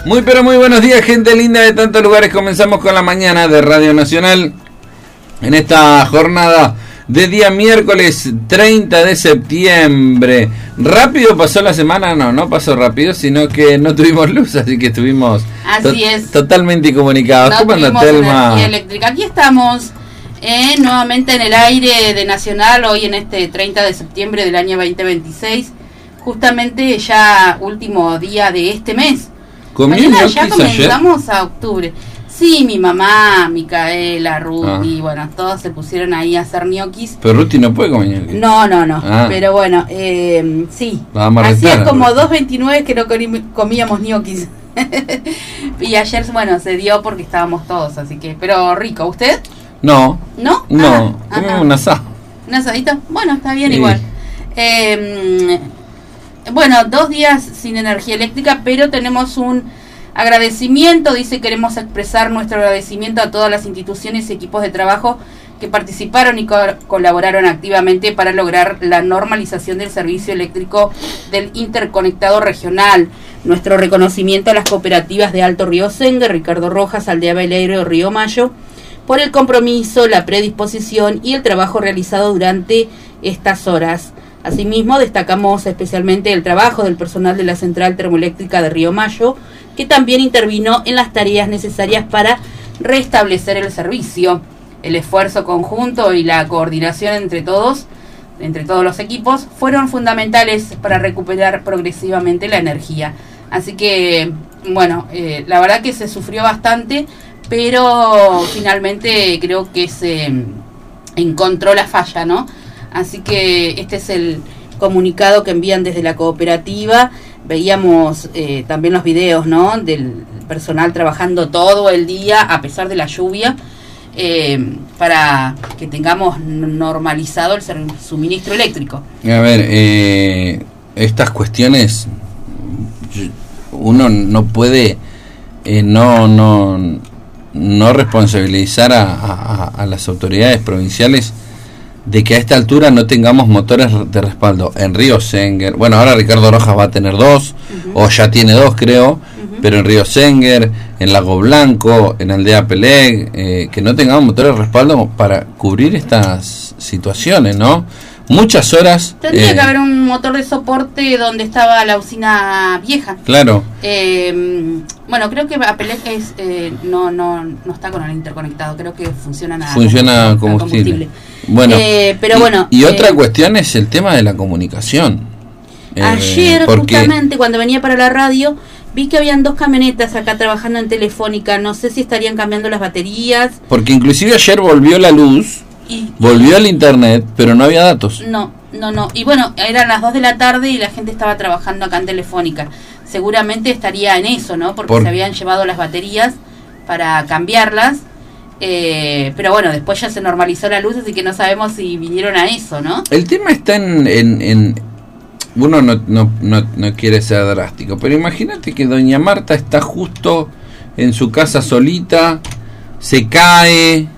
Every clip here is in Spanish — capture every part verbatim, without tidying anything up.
Muy pero muy buenos días, gente linda de tantos lugares. Comenzamos con la mañana de Radio Nacional en esta jornada de día miércoles treinta de septiembre. ¿Rápido pasó la semana? No, no pasó rápido, sino que no tuvimos luz, así que estuvimos así to- es. totalmente incomunicados. No ¿Cómo anda, tuvimos Telma? energía eléctrica. Aquí estamos eh, nuevamente en el aire de Nacional, hoy en este treinta de septiembre del año veinte veintiséis, justamente ya último día de este mes. Mañana ya comenzamos a octubre. Sí, mi mamá, Micaela, Ruti, ah. bueno, todos se pusieron ahí a hacer ñoquis. Pero Ruti no puede comer ñoquis. No, no, no. Ah. Pero bueno, eh, sí. Hacía como dos veintinueve que no comíamos ñoquis. Y ayer, bueno, se dio porque estábamos todos, así que... Pero rico, ¿usted? No. ¿No? No, ah, comimos un asado. ¿Un asadito? Bueno, está bien sí. igual. Eh... Bueno, dos días sin energía eléctrica, pero tenemos un agradecimiento. Dice, queremos expresar nuestro agradecimiento a todas las instituciones y equipos de trabajo que participaron y co- colaboraron activamente para lograr la normalización del servicio eléctrico del interconectado regional. Nuestro reconocimiento a las cooperativas de Alto Río Sengue, Ricardo Rojas, Aldea Baileiro, Río Mayo, por el compromiso, la predisposición y el trabajo realizado durante estas horas. Asimismo, destacamos especialmente el trabajo del personal de la Central Termoeléctrica de Río Mayo, que también intervino en las tareas necesarias para restablecer el servicio. El esfuerzo conjunto y la coordinación entre todos, entre todos los equipos, fueron fundamentales para recuperar progresivamente la energía. Así que, bueno, eh, la verdad que se sufrió bastante, pero finalmente creo que se encontró la falla, ¿no? Así que este es el comunicado que envían desde la cooperativa. Veíamos eh, también los videos, ¿no?, del personal trabajando todo el día a pesar de la lluvia, eh, para que tengamos normalizado el suministro eléctrico. A ver, eh, estas cuestiones uno no puede eh, no no no responsabilizar a, a, a las autoridades provinciales de que a esta altura no tengamos motores de respaldo en Río Sengue. Bueno, ahora Ricardo Rojas va a tener dos, uh-huh. o ya tiene dos, creo, uh-huh. pero en Río Sengue, en Lago Blanco, en Aldea Peleg, eh, que no tengamos motores de respaldo para cubrir estas situaciones, ¿no? Muchas horas. Tendría eh, que haber un motor de soporte donde estaba la usina vieja. Claro. Eh, bueno, creo que Apelec es, eh, no, no, no está con el interconectado, creo que funciona a funciona combustible. combustible. Bueno, eh, pero y, bueno. Y eh, otra cuestión es el tema de la comunicación. Ayer, eh, porque... justamente, cuando venía para la radio, vi que habían dos camionetas acá trabajando en Telefónica. No sé si estarían cambiando las baterías. Porque inclusive ayer volvió la luz. Y, volvió al internet, pero no había datos. No, no, no. Y bueno, eran las dos de la tarde y la gente estaba trabajando acá en Telefónica. Seguramente estaría en eso, ¿no? Porque Por... se habían llevado las baterías para cambiarlas. Eh, pero bueno, después ya se normalizó la luz, así que no sabemos si vinieron a eso, ¿no? El tema está en... en, en... Uno no, no, no, no quiere ser drástico, pero imagínate que doña Marta está justo en su casa solita, se cae...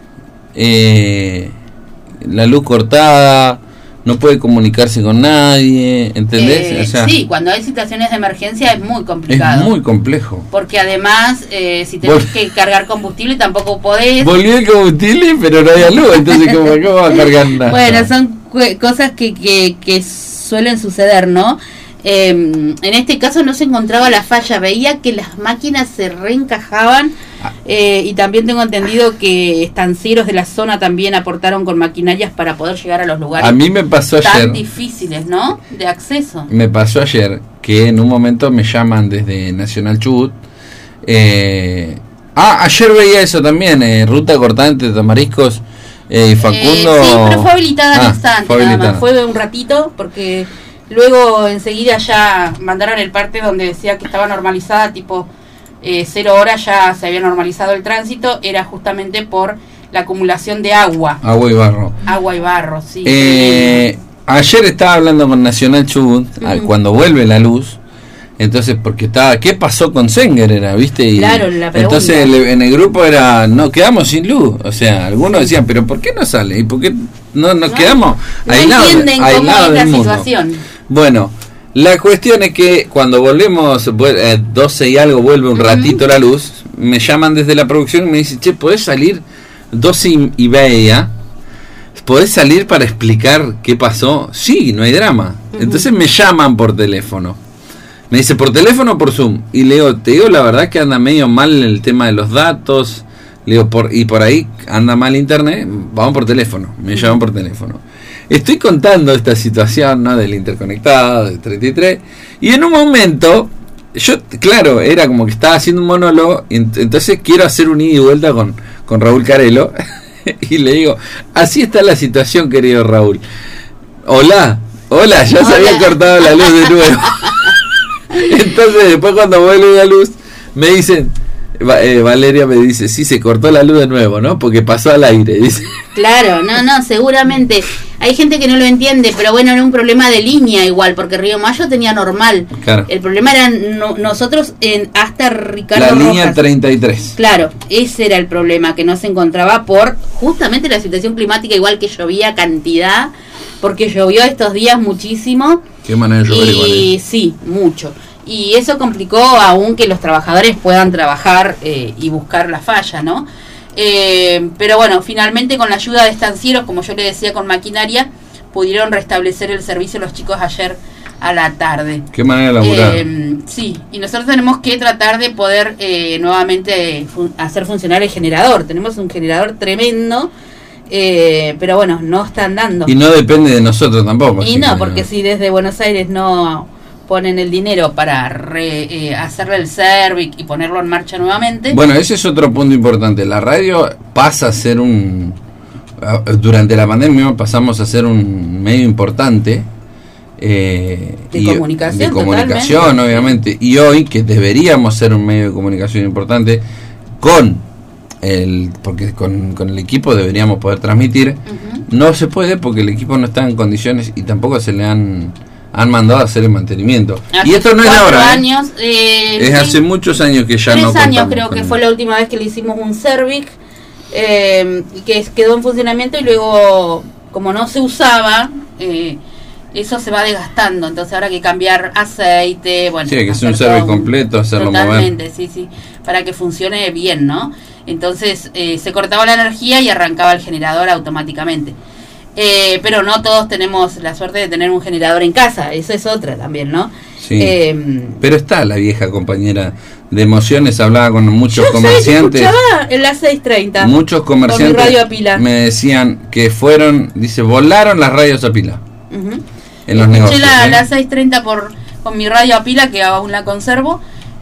Eh, la luz cortada, no puede comunicarse con nadie, ¿entendés? Eh, o sea, sí, cuando hay situaciones de emergencia es muy complicado. Es muy complejo. Porque además, eh, si tenés Vol- que cargar combustible tampoco podés. Volvió el combustible, pero no había luz, entonces ¿cómo, cómo va a cargar nada? Bueno, son cu- cosas que, que, que suelen suceder, ¿no? Eh, en este caso no se encontraba la falla, veía que las máquinas se reencajaban. Eh, y también tengo entendido que estancieros de la zona también aportaron con maquinarias para poder llegar a los lugares. A mí me pasó tan ayer, difíciles, ¿no? De acceso. Me pasó ayer que en un momento me llaman desde Nacional Chubut. Eh, ah, ayer veía eso también, eh, ruta cortante de Tamariscos eh, y Facundo. Eh, sí, pero fue habilitada ah, al instante, fue nada habilitada. más. Fue un ratito porque luego enseguida ya mandaron el parte donde decía que estaba normalizada, tipo eh, cero horas ya se había normalizado el tránsito. Era justamente por la acumulación de agua. Agua y barro. Agua y barro, sí. Eh, ayer estaba hablando con Nacional Chubut, uh-huh. cuando vuelve la luz. Entonces, porque estaba, ¿qué pasó con Senguer? Era, ¿viste? Y claro, la pregunta. Entonces el, en el grupo era, no, quedamos sin luz. O sea, algunos decían, pero ¿por qué no sale? ¿Y por qué no nos no, quedamos no aislados, entienden aislados cómo es del la mundo? Situación. Bueno, La cuestión es que cuando volvemos, eh, doce y algo, vuelve un ratito la luz, me llaman desde la producción y me dicen, che, ¿podés salir doce y media? ¿Podés salir para explicar qué pasó? Sí, no hay drama. Uh-huh. Entonces me llaman por teléfono. Me dice, ¿por teléfono o por Zoom? Y le digo, te digo la verdad que anda medio mal el tema de los datos. Le digo, por, y por ahí anda mal internet, vamos por teléfono. Me uh-huh. llaman por teléfono. Estoy contando esta situación, ¿no? Del interconectado, del treinta y tres. Y en un momento, yo, claro, era como que estaba haciendo un monólogo. Entonces quiero hacer un ida y vuelta con, con Raúl Carelo. Y le digo, así está la situación, querido Raúl. Hola, hola, ya hola. Se había cortado la luz de nuevo. Entonces después cuando vuelve la luz, me dicen, eh, Valeria me dice, sí, se cortó la luz de nuevo, ¿no? Porque pasó al aire, dice. Claro, no, no, seguramente. Hay gente que no lo entiende, pero bueno, era un problema de línea igual, porque Río Mayo tenía normal. Claro. El problema era no, nosotros en hasta Ricardo La Rojas. Línea treinta y tres. Claro, ese era el problema, que no se encontraba por justamente la situación climática, igual que llovía cantidad, porque llovió estos días muchísimo. Qué manera de llover igual. Y sí, mucho. Y eso complicó aún que los trabajadores puedan trabajar eh, y buscar la falla, ¿no? Eh, pero bueno, finalmente con la ayuda de estancieros, como yo le decía, con maquinaria, pudieron restablecer el servicio los chicos ayer a la tarde. Qué manera de laburar. Eh, sí, y nosotros tenemos que tratar de poder eh, nuevamente fun- hacer funcionar el generador. Tenemos un generador tremendo, eh, pero bueno, no están dando. Y no depende de nosotros tampoco. Y no, porque si desde Buenos Aires no ponen el dinero para re, eh, hacerle el Servic y ponerlo en marcha nuevamente. Bueno, ese es otro punto importante. La radio pasa a ser un... Durante la pandemia pasamos a ser un medio importante. Eh, de y, comunicación. De comunicación, totalmente. Obviamente. Y hoy, que deberíamos ser un medio de comunicación importante, con el... Porque con, con el equipo deberíamos poder transmitir. Uh-huh. No se puede porque el equipo no está en condiciones y tampoco se le han... han mandado a hacer el mantenimiento. Hace y esto no es de ahora, años, eh, es sí, hace muchos años que ya tres no Tres años creo con que él. fue la última vez que le hicimos un Servic, eh, que quedó en funcionamiento y luego, como no se usaba, eh, eso se va desgastando. Entonces ahora hay que cambiar aceite, bueno, sí, hay que hacer un Servic completo, hacerlo totalmente, mover. sí, sí, para que funcione bien, ¿no? Entonces eh, se cortaba la energía y arrancaba el generador automáticamente. Eh, pero no todos tenemos la suerte de tener un generador en casa, eso es otra también, ¿no? Sí. Eh, pero está la vieja compañera de Emociones, hablaba con muchos yo comerciantes. Yo escuchaba en las seis treinta. Muchos comerciantes con mi radio a pila. Me decían que fueron, dice, volaron las radios a pila. Uh-huh. En Escuché los negocios. la, ¿eh? la seis treinta por, con mi radio a pila, que aún la conservo.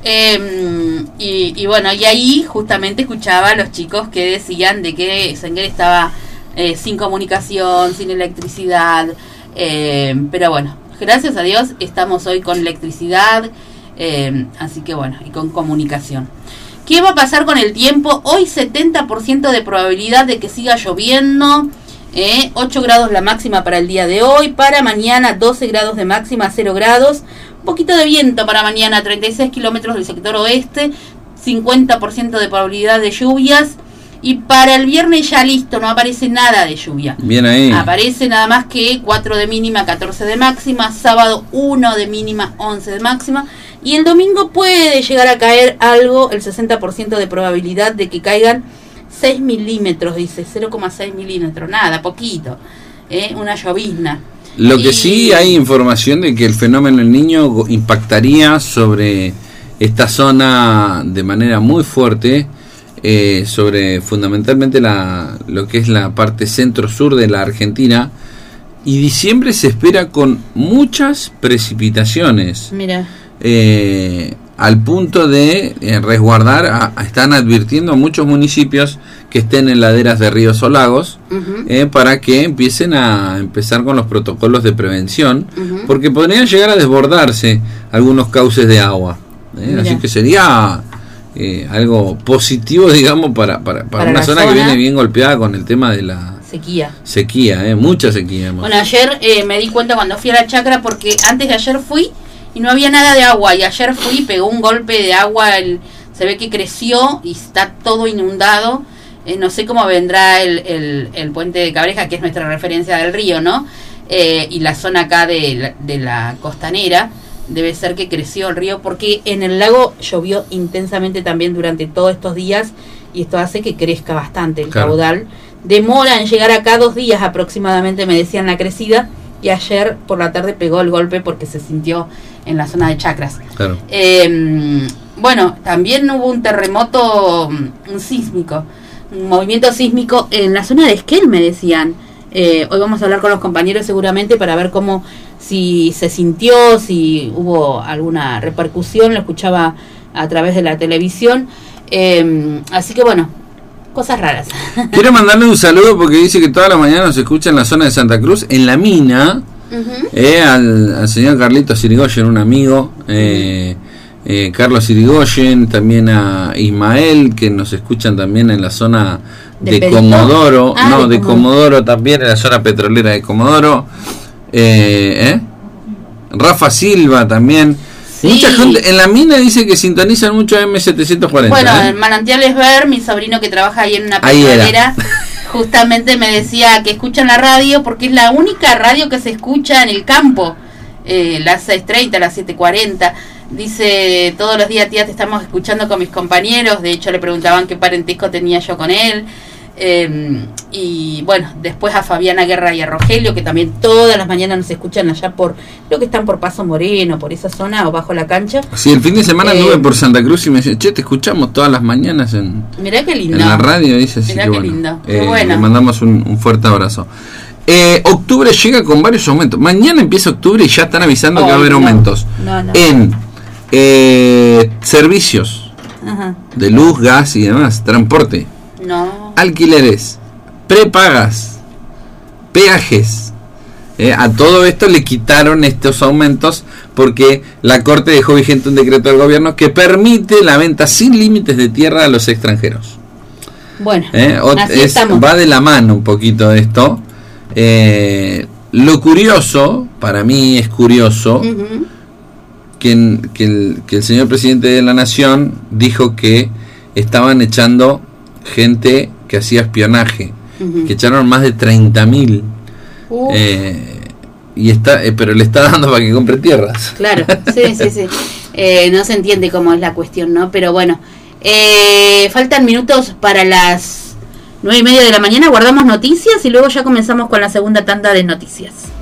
Eh, y, y bueno, y ahí justamente escuchaba a los chicos que decían de que Senguer estaba... Eh, sin comunicación, sin electricidad, eh, pero bueno, gracias a Dios estamos hoy con electricidad, eh, así que bueno, y con comunicación. ¿Qué va a pasar con el tiempo? Hoy setenta por ciento de probabilidad de que siga lloviendo, eh, ocho grados la máxima para el día de hoy, para mañana doce grados de máxima, cero grados, un poquito de viento para mañana, treinta y seis kilómetros del sector oeste, cincuenta por ciento de probabilidad de lluvias. Y para el viernes ya listo, no aparece nada de lluvia. Bien ahí. Aparece nada más que cuatro de mínima, catorce de máxima. Sábado uno de mínima, once de máxima. Y el domingo puede llegar a caer algo, el sesenta por ciento de probabilidad de que caigan seis milímetros, dice, cero coma seis milímetros. Nada, poquito. ¿eh? Una llovizna. Lo que y... sí hay información de que el fenómeno del Niño impactaría sobre esta zona de manera muy fuerte. Eh, sobre fundamentalmente la, lo que es la parte centro-sur de la Argentina, y diciembre se espera con muchas precipitaciones. Mira. Eh, al punto de eh, resguardar, a, a, están advirtiendo a muchos municipios que estén en laderas de ríos o lagos, uh-huh. eh, para que empiecen a empezar con los protocolos de prevención, uh-huh. porque podrían llegar a desbordarse algunos cauces de agua. Eh, así que sería... Eh, algo positivo, digamos, para, para, para, para una zona, zona que viene bien golpeada con el tema de la sequía. Sequía, eh, mucha sequía. Bueno, ayer eh, me di cuenta cuando fui a la chacra, porque antes de ayer fui y no había nada de agua, y ayer fui, pegó un golpe de agua, el, se ve que creció y está todo inundado. Eh, no sé cómo vendrá el, el, el puente de Cabreja, que es nuestra referencia del río, ¿no? Eh, y la zona acá de la, de la costanera, debe ser que creció el río, porque en el lago llovió intensamente también durante todos estos días, y esto hace que crezca bastante el claro. caudal. Demora en llegar acá dos días aproximadamente, me decían, la crecida, y ayer por la tarde pegó el golpe porque se sintió en la zona de Chacras. Claro. Eh, bueno, también hubo un terremoto, un sísmico, un movimiento sísmico en la zona de Esquel, me decían. Eh, hoy vamos a hablar con los compañeros seguramente para ver cómo, si se sintió, si hubo alguna repercusión, lo escuchaba a través de la televisión. Eh, así que bueno, cosas raras. Quiero mandarle un saludo porque dice que toda la mañana nos escucha en la zona de Santa Cruz, en la mina, uh-huh. eh, al, al señor Carlitos Irigoyen, un amigo, eh, eh, Carlos Irigoyen, también a Ismael, que nos escuchan también en la zona de, de Comodoro, ah, no, de, de Comodoro también, en la zona petrolera de Comodoro, eh, ¿eh? Rafa Silva también. Sí. Mucha gente en la mina dice que sintonizan mucho M setecientos cuarenta. Bueno, ¿eh? el Manantiales Ver, mi sobrino que trabaja ahí en una petrolera, justamente me decía que escuchan la radio porque es la única radio que se escucha en el campo. Eh, las seis treinta, las siete cuarenta. Dice, todos los días, tía, te estamos escuchando con mis compañeros. De hecho, le preguntaban qué parentesco tenía yo con él. Eh, y bueno, después a Fabiana Guerra y a Rogelio, que también todas las mañanas nos escuchan allá por, creo que están por Paso Moreno, por esa zona o bajo la cancha. Sí, el fin de semana eh, anduve por Santa Cruz y me decía, che, te escuchamos todas las mañanas en, mirá qué lindo. en la radio, dice, así mirá que qué bueno, lindo. Eh, qué bueno. Le mandamos un, un fuerte abrazo. Eh, octubre llega con varios aumentos. Mañana empieza octubre y ya están avisando oh, que va a haber no, aumentos no, no. en eh, servicios, ajá, de luz, gas y demás, transporte, no, alquileres, prepagas, peajes. Eh, a todo esto le quitaron estos aumentos porque la Corte dejó vigente un decreto del gobierno que permite la venta sin límites de tierra a los extranjeros. Bueno, eh, así es, va de la mano un poquito esto. Eh, lo curioso, para mí es curioso, uh-huh. que, que, el, que el señor presidente de la Nación dijo que estaban echando gente que hacía espionaje, uh-huh. que echaron más de treinta mil, uh. eh, y está, eh, pero le está dando para que compre tierras. Claro, sí, sí, sí. Eh, no se entiende cómo es la cuestión, ¿no? Pero bueno, eh, faltan minutos para las nueve y media de la mañana, guardamos noticias y luego ya comenzamos con la segunda tanda de noticias.